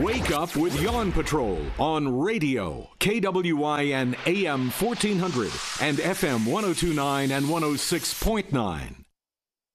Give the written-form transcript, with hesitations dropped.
Wake up with Yawn Patrol on radio, KWIN AM 1400 and FM 1029 and 106.9.